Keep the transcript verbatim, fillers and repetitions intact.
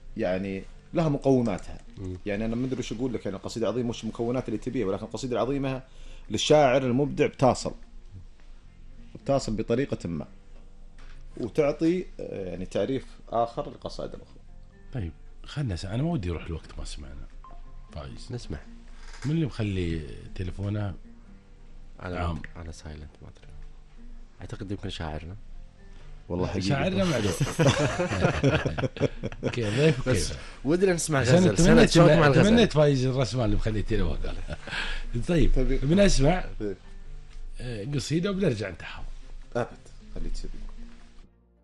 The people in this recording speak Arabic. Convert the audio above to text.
يعني لها مقوماتها. يعني انا ما ادري وش اقول لك، يعني القصيده العظيمه مش المكونات اللي تبيها، ولكن القصيده العظيمه للشاعر المبدع بتصل بتصل بطريقه ما، وتعطي يعني تعريف اخر للقصائد الاخرى. طيب خلنا س... انا ما ودي يروح الوقت ما سمعنا. فايز نسمع. من اللي مخلي تليفونه على عام على سايلنت؟ ما ادري، اعتقد يمكن شاعرنا. والله حقيقة شاعرنا معدوم. كيف ضيف كيف ودنا نسمع سنة غزل. سنة تمنيت شوق مع الغزل. تمنيت فايز الرسمان اللي مخلي تليفونه قال. طيب بنسمع قصيدة وبنرجع نتحاور. ابد خلي تسبي.